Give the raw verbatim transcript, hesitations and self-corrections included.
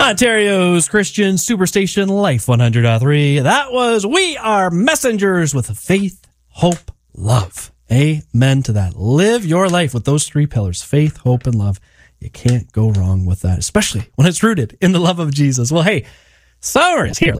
Ontario's Christian Superstation Life one hundred point three. That was We Are Messengers with faith, hope, love. Amen to that. Live your life with those three pillars, faith, hope, and love. You can't go wrong with that, especially when it's rooted in the love of Jesus. Well, hey, summer is here.